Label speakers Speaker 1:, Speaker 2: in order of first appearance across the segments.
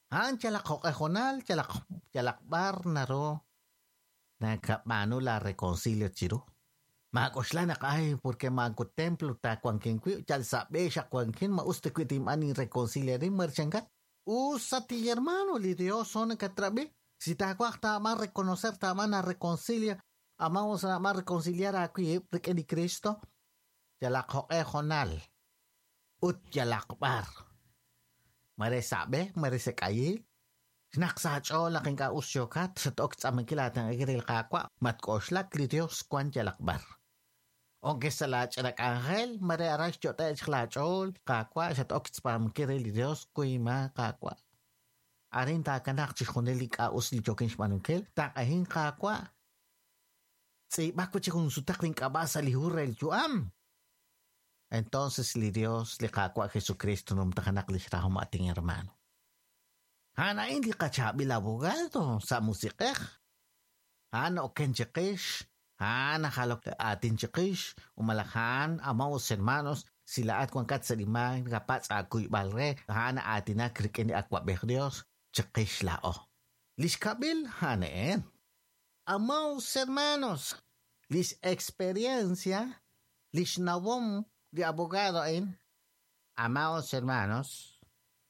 Speaker 1: Han chalak chalakbar naro nakapano la reconcilio chiru. Makoshla ay porque templo ta kwankin kwi chal sabe sha kwankin ma uste kwitim ani reconcilia rin merchangat. Usa ti hermano li Dios son katrabe. Si ta kwakta ma reconocer ta ma na reconcilia. Amamos a ma reconciliar aquí porque ni Cristo. Chalak honal. Ut chalakbar. Mare sabe, mare se kayil. Naksacho laking kausyokat sa tok sa magkilatang agiril kakwa matkoslak li Dios kwan chalakbar. Onke sa lach anak angel, mare aras chota chlachol kakwa sa tok sa magkiril li Dios kuima kakwa. Arin ta kanak chikuneli kaus li jokin shmanungkel, ta ahin kakwa. Si bako chikung sutak rin kabasa li hurel juam. Entonces li Dios li kakwa Jesucristo nung takanak li sirahom ating hermano. Hana hindi kachabil abogado sa musikek. Hana oken chikish. Hana halok atin chikish. Umalakhan amaos hermanos. Sila at kwangkat sa lima. Kapat sa akuy balre. Hana atin na kriken ni akwabek Dios. Chikish lao. Lis kabil hana en. Amaos hermanos. Lis experiencia. Lis nawom di abogado en. Amaos hermanos.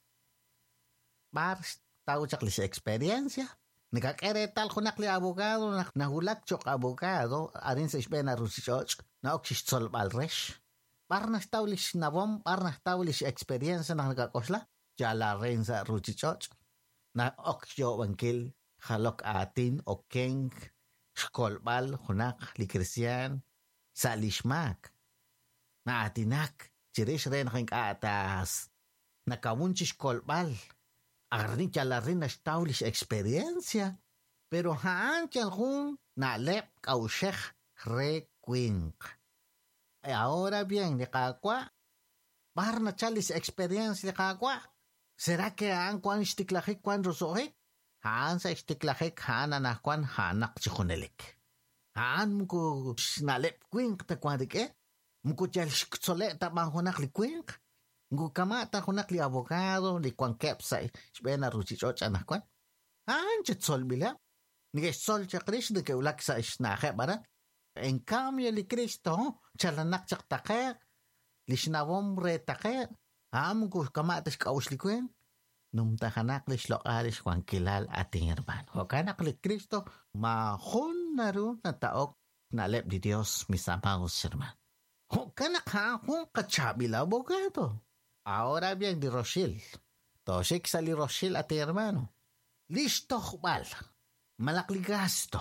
Speaker 1: Bar tahu cak lis experiencia. Nagkakeretal ko nakli abogado na nahulak chok abogado arin sa isbena rusichoch na oksis sol balresh. Bar na lis nabom, bar na lis experiencia na nagkakosla. Jala rin sa rusichoch na oksyo wangkil halok atin o keng skolbal hunak li Kristiyan sa lishmak. Na atinak chirish rin aking kaatas nakawunchis kolbal. Agarrin chala rin na staulish experiencia. Pero haan chal hun na lep kaushech requink. Ahora bien, de kakwa, bahar na chalis experiencia de kakwa. ¿Será que haan kwan istiklahik kwan rosohik? Haan sa istiklahik haan anakwan hanak chikunelik. Haan muko na lep kwink ta kwan dike? Muko chal shktsole ta banghonak li kwink? Ngu kamata kunak li abogado li kwan kepsay shbena ruchichoch anakwan. Anche sol bila. Nige sol chakrish de que ulak sa ishnahe bara. En cambio li Cristo chalanak chaktakek li shnawom re takek. Ngu kamata shkaush li kwen. Num takanak li shlokalish kwan kilal ating hermano. O kanak li Cristo mahon naru na taok na lep di Dios misamaos hermano. O kanak ha kung kachabila abogado. Ahora bien, di Rochelle. Toshik sa li Rochelle at hermano. Listo bal. Malakli gasto.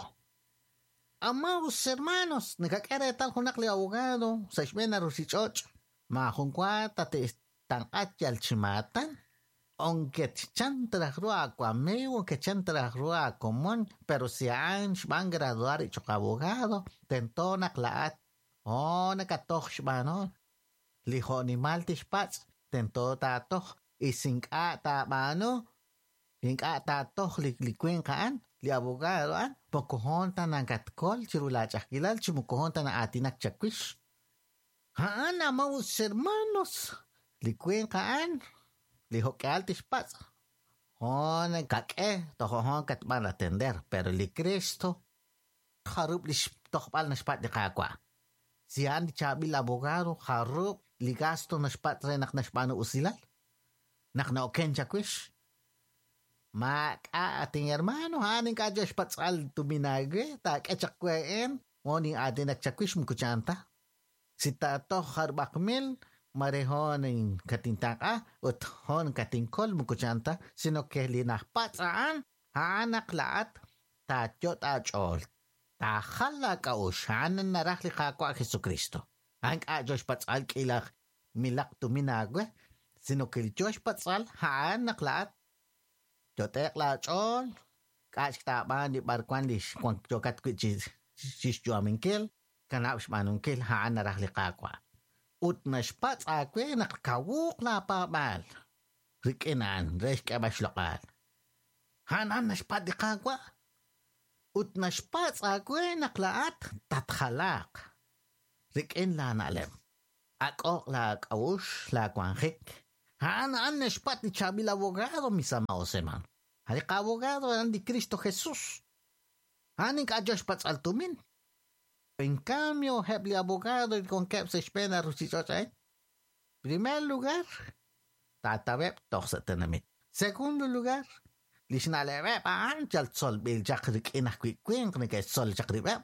Speaker 1: Amaos hermanos. Nagkakeretal ko nakli abogado. Sa ismena Rosichoch. Mahungkwa tate tangat yal chimatan. Onket chantrahrua kwa mewo que chantrahrua común. Pero si ansh van graduar y chok abogado. Tento naklaat. O nakatoch shbanon. Liho ni maltish pats. Tento tatoh isingka ta mano ingka tatoh liklikwen kaan li abogado an pokohon ta ng katkol chirula chakilal chimukohon ta na atinak chakwish haan amaos hermanos likwen kaan lihokal tishpats hon kake tohon katman atender pero li Cristo harup li tohpal na spat di kakwa siyan di chabil abogado harup ligasto na spat rin na spano usilal. Nak na oken chakwish. Maka ating hermano haning ka Diyos patsal tuminage. Tak echakween. Moning atin at chakwish mkuchanta. Si tato harbakmil. Marehon ng katintaka. Ut hon katingkol mkuchanta. Sino keli na patsaan. Hanak laat. Tatyot achol. Takhala kausyanan na rakli kakwa Jesucristo. Ang Diyos patsal kilak milak tuminagwe. Sino kil Diyos patsal haan naklaat. Jotek lachon. Kach taban di barkwan lish. Kung jokat kuchis juaming kil. Kanap shmanong kil haan narakli kakwa. Ut na spats akwe nakawuk na pabal. Rikinan resh kabash lokal. Hanan na spat di kakwa. Ut na spats akwe naklaat tathalak. Rikin la na alem. Ako la kaush la kwanghik. An espat ni chabil abogado, mis amados hermanos. Halika abogado eran de Cristo Jesús. Haning ka Diyos pats altumin. En cambio, hebli abogado con que se espera rusichos, Primer lugar, tatabep tok sa tanamit. Segundo lugar, lisnalebep anjal sol bil jakrik inakwikkwing kaya sol jakribep.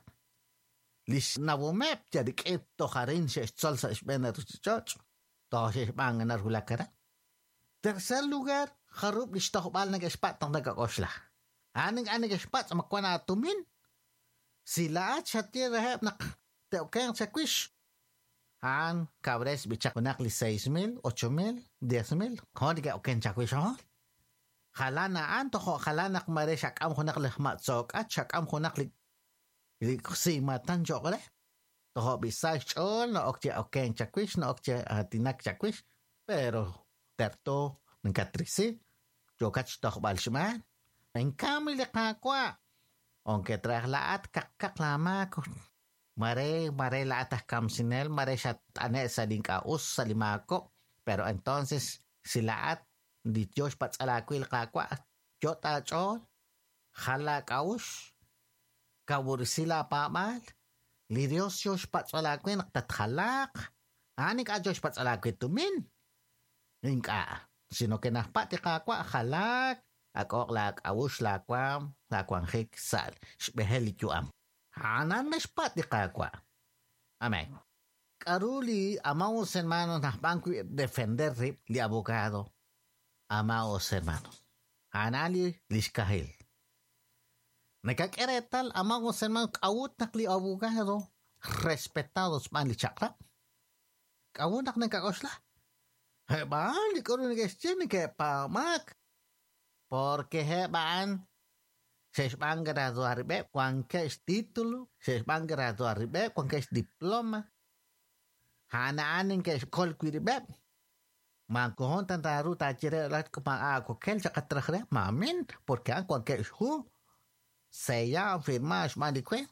Speaker 1: Lisnawomep jadik ito karin siya sol sa espera rusichos. To siya pangan narhulakara. Tercer lugar, harup listokbal nag-espat ng nagkakosla. Aning espat sa makwa na atumin. Sila at siya tirahap na teokeng sa kwish. Han, kabres bichak unak li 6,000, 8,000, 10,000. Kung di ka okeng sa kwish, ho? Halanaan to ko halanak mare syakam kunak lehmat sok at syakam kunak li simatan jokle. To ko bisa chol na okja okeng sa kwish na okja tinak sa kwish. Pero terto ng katrisi, jokat stok balsman. En kami lekakwa. Aunque tras laat kakak lama ko. Mare laat kamsinel, mare siya ane sa lingkaus sa limako. Pero entonces, si laat, di Diyos pat sa lakwil kakwa. Jota chon, halakaus, kaburisila pamal, li Diyos pat sa lakwil naktathalak. Ani ka Diyos pat sa lakwil tumin. Inka, sino kinahpati kakwa, halak. Ako lak awus lakwam hik sal shbehelik yuam. Hanan mespat di kakwa. Amen. Karuli amaos hermanos na banco defender rip li abogado. Amaos hermanos. Hanali liskahil. Nakakeretal amaos hermanos awut nak li abogado respetados man li chakra. Awut nak nagkakosla. Heban, di ko rin nag-estyan ni kaya pamak. Porque heban se van graduar be cualquier título, se van graduar be cualquier diploma. Hanaanin ke kol kwirbe. Magkohon tan taru ta jere lat kuma ako kel chakatrahre mamin porque an cualquier hu se ya firmas malikwe.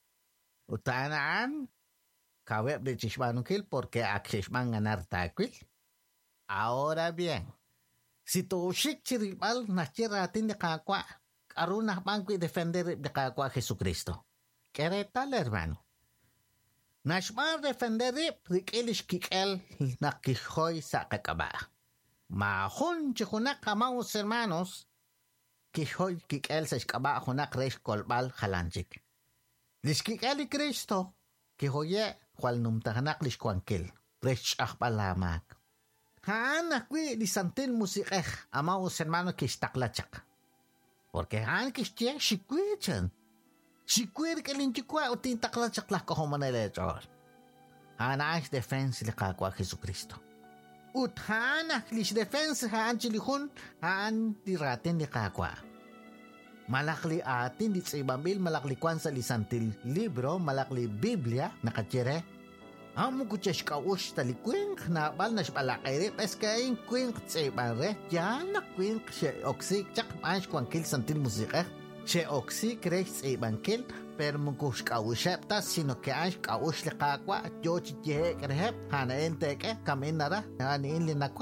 Speaker 1: Utanaan kaweb de chismanukil porque akshman ganar takwil. Ahora bien, si tu shik chiribal na chiratin de kakwa, aruna bangkwi defender de kakwa Jesucristo. ¿Qué tal, hermano? Nashmar defender rikilish kikel na kihoy sa kakaba. Mahon chikunak kamaos hermanos, kihoy kikel sa iskaba hunak resh kolbal halanchik. Liskikel Cristo, kihoye kwal numtahanak lishkwankil, resh akbalamak. Haan akwi di santin musikeh amaos hermano kistaklachak. Porque haan kistye shikwichan. Shikwir kalinchikwa utin taklachak lah kohomanelechor. Haan aish defense likakwa Jesucristo. Ut haan aklish defense haan chilihun haan diratin likakwa. Malakli atin di tsibabil malaklikwan sa lisantil libro malakli Biblia nakachire. Amo kuchesh kaush talikwing na bal na shbalakay es kain kwing tsibare yan na kwing she oksik chak manch kwankil santil musika she oksik rex tsibankil per mukush kaushep ta sino que anch kaush likakwa jochi je krehep hana enteke kaminara hani in linakwa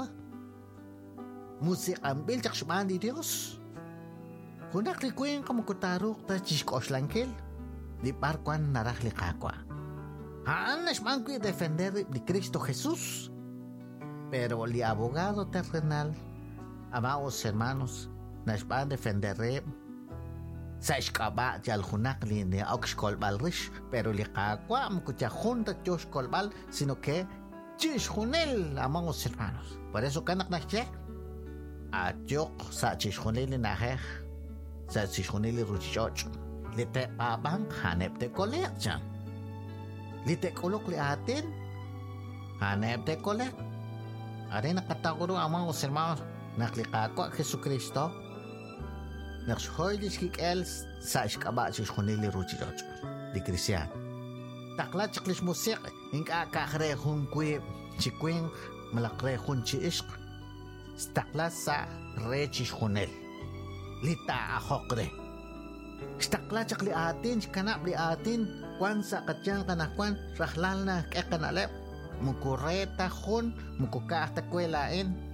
Speaker 1: musik ambil chak shman di Dios kunak likwing kamukutaruk ta chishkosh lankil di parkwan narah likakwa. Hanas manco defender de Cristo Jesús. Pero el abogado terrenal, amados hermanos, nos va a defender sa iskaba jal hunak li ne ox kolbal rish, pero li kakwa mkucha junta Dios kolbal, sino que chishunel, amados hermanos. Por eso kanak na che, a Dios sa chishunel na heh, sa chishunel ruchichoch, li te babang hanep te kolechan. Lite kulok li atin. Hanep te kolek. Ari nakataguro amang hermanos naklikako Jesucristo. Nakshoy diskikel sa iskaba chishunili ruchiroch. Di Cristian. Takla chiklis musik. Inka kakrehun kwe chikwing malakrehun chi ishq. Stakla sa re chishunel. Lita ahokre. Stakla chakli atin kanap li atin. Kwan sa katyang kanakwan, rahlal na kakanalep, mukureta hun, mukukahta kwelain,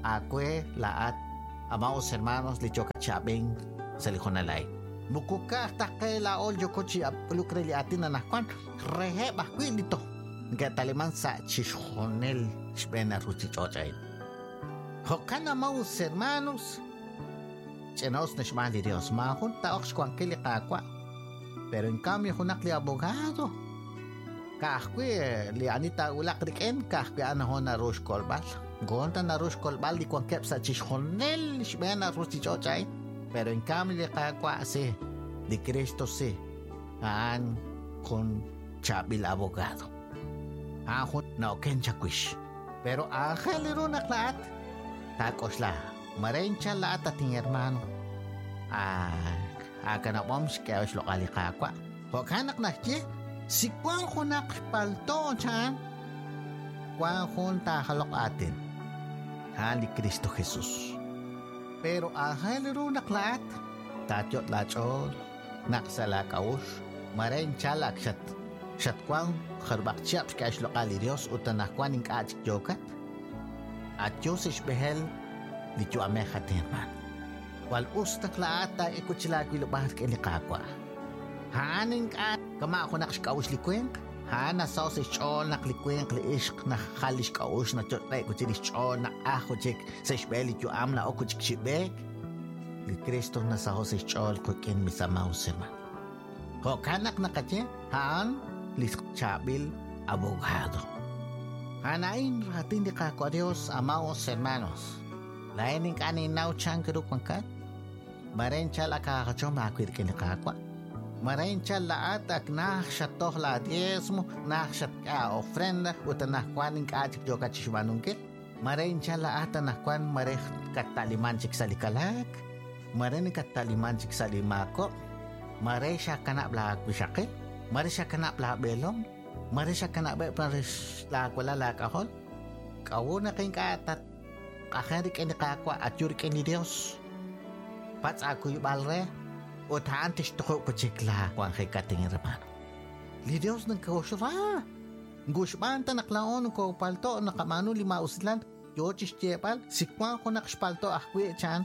Speaker 1: Akwe laat amaos hermanos lichoka chabing sa likonalay. Bukuka take laol yokochi apulukre liatin na nakwan rehe bakwi dito. Nga taliman sa chisjonel shbena ruchi chochay. Hokan amaos hermanos chenos na shmali Dios mahon taoks kwan kili kakwa. Pero en cambio hunak li abogado. Kahkwi li anita ulak riken kahkwi anahon na rush kolbal. Gonta na rush kolbal di kwan kep sa chisjonel shbena ruchi chochay. Pero en cambio li kakwa si di Cristo si aan kun chabil abogado. Ahon na oken chakwish. Pero ángel irunak lahat. Takos la. Marencha lahat ating hermano. Aga na boms kaya is lokali kakwa. Hokanak na siya. Si Kwan kunak palto chan. Kwan kun tahalok atin. Hali Kristo Jesus. Pero ángel irunak lahat. Tatyot lachol. Naksala kaush. Marencha lakshat. Shatkwang kharbak chiap kaya is lokali Dios. Utanakwan ing kaachik jokat. At Diyos isbehel. Dito amehat herman. Wal ustak laata ikutsila kilubahar kilikakwa. Haning ka kama ako naksikawis likweng. Hana sauce chol naklikweng liishk na khalish kaus na chotay kutsilis chol na ako chik sa isbeli yu amna o kutsik shibek. Li Kristo na sauce chol kukin misamaw sirma. Ho kanak na katye haan lis chabil abogado. Hanain ratin di kakwa Dios amaos hermanos. Laining kanin now chan kirukangkat. Marencha la kakachom akwir kinikakwa. Marencha la atak nakshatoh la diezmo nakshat ka ofrenda utanakwaning kachik joka chishmanungkit. Marencha la ata nakwan mareh katalimanchik sa likalak. Marening katalimanchik sa limako. Maresha kanap la akwisakit. Maresha kanap la belong. Maresha kanap pares la akwala la kahol. Kawo na kayong katat. Akarik ini kakwa at yurik ini Dios. Pats aku yubalre. O taantis toko kuchikla kwan kay kating hermano. Li Dios ng kausra. Ngushbanta naklaon ko palto nakamano lima uslan. Yochis tiepal. Si kwan ko nakspalto akwi chan.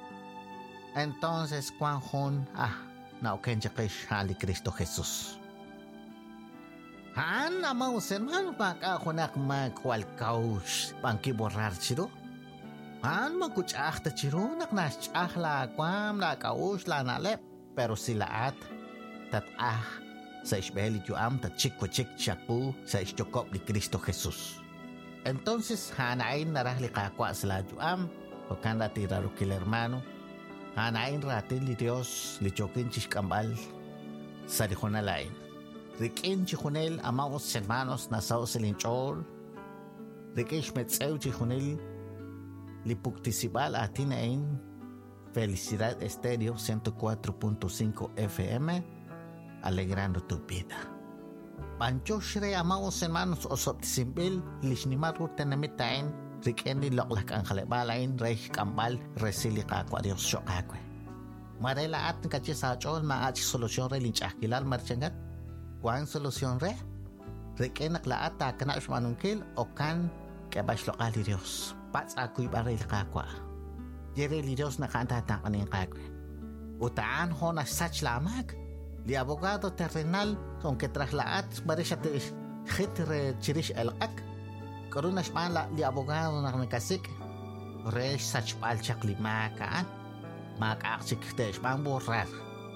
Speaker 1: Entonces kwan hon na okenja kay Hali Kristo Jesus. Haan amaw hermano pa ako nakmakwal kaus pangkiborar chiro. Han magkutsah ta chiro naknasyah la kwam la kaus la nalep pero sila at tat sa isbeli am tat chikko chik chapu sa isyokop ni Kristo Jesus. Entonces hanain narahli kakwa sila am o kanda tiraro kil hermano hanain ratin li Dios li chokin chiskambal sa dikonalain. Rikin chikonel amaos hermanos na sao silinchol rikish metsew chikonel Lipuktisibal atinain Felicidad Estéreo 104.5 FM alegrando tu vida. Pancho shre amaos hermanos osoptisimbil lishnimaru tenemitain rikendi loklak ang kalebalain reich kambal resili kakwa Dios syokakwe. Marela at kachi sa chol maach solusyon re linchakilal marchangat. Kuang solusyon re? Riken naklaat takana usmanungkil o kan kebash lokali Dios. Pats ako'y baril kakwa. Jere li Diyos na kantatang kaning kakwa. Utaan ho na sach lamag. Li abogado terrenal kung ketraslaat bari siya hitre chirish elak. Karun na siya li abogado na nakasik. Resh sach palchak lima kaan. Makaksik tesh bang borrar.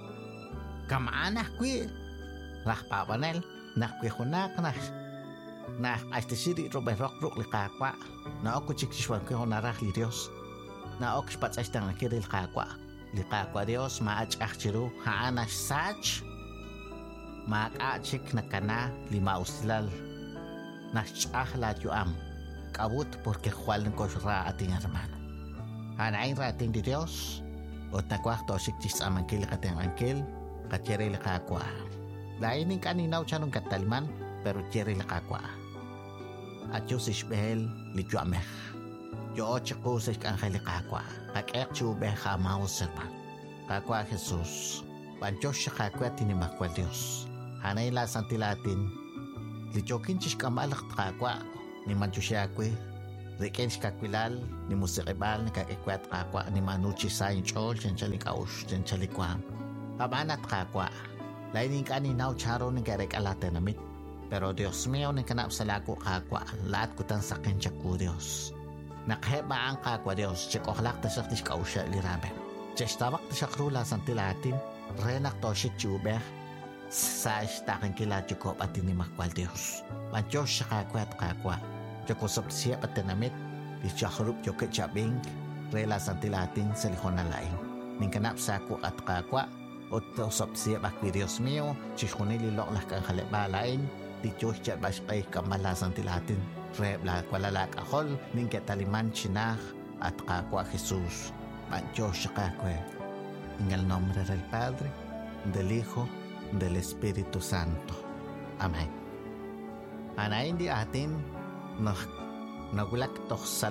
Speaker 1: Kamaanah kwi. Rahpapanel. Nakwi hunak na. Na astisiri roberok ruk likakwa na ako chikishwan ko narah li Dios na ok spats astang kiril kakwa likakwa Dios maach achiro haanas sach maakachik na kana lima uslal naschah la yuam kabut porque jualen ko ra ating hermano hanain ra ating di Dios o takwak to siktis amangkil kateng angkil katire likakwa laining kaninaw chanong kataliman pero cherry lakakwa. At Diyos isbehel lityo ameh. Yo chako sa ikanghel kakwa. Kakek chubeh kamaw serman. Kakwa Jesus. Panchos siya kakwa tinimakwal Diyos. Hanay lasan tilatin. Lityo kinchis kamalak kakwa. Ni mancho siya kwe. Riken kakwilal ni musikibal ni kakikwat kakwa ni manuchi sa inchol chen chalikaush chen chalikwam. Pabanat kakwa. Lain ka ni nau charo ni garek alate namit. Pero Dios mío ni kanap sa lako kakwa lahat kutan sa kenchak ko Dios. Nakheba ang kakwa Dios chek ohlak ta sak tis kausya lirabe. Ches tabak ta sak rula santilatin renak to shik chuber. Sa istakan kila chukop at ni makwal Dios. Manchos siya kakwa at kakwa. Chokosop siya at tinamit, di siya harup choket chabing, rela santilatin sa lihon na laing. Ning kanap sa ako at kakwa, o tosop siya bakwi Dios mío, chihunililok lah kang halibalain, di chos siya baspay kamala santilatin, rebla kwalalak ahol, ning kataliman sinah at kakwa Jesus. Manchos siya kakwe. En el nombre del Padre, del Hijo, del Espíritu Santo. Amen. Anayin di atin, nagulaktok sa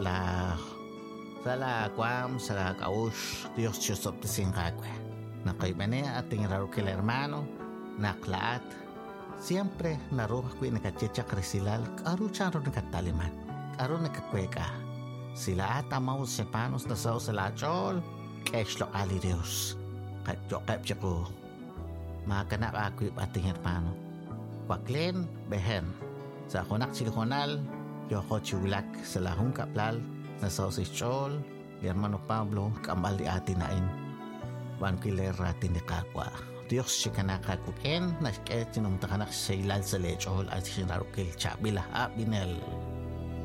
Speaker 1: kwam, sa kaush, Dios Diyos of the Singkagwe. Nakaibane ating rarukil hermano, naklaat, siyempre naruha ko'y nakachechak resilal, karo charo nakataliman, karo nakakweka. Sila at amaw sa panos na sao sa lachol, keslo ali Dios, kachokap siya ko. Makanak ako yung ating hermano. Waklen, behen, sa kunak silkonal, Yoko chulak sa lahong kaplal na sausage chol, di hermano Pablo, kambal di atin nain. Wan kiler atin di kakwa. Diyos si kanakakuken, na kaya tinumtakanak sa ilal sa lechol at sinarukil chabila binel.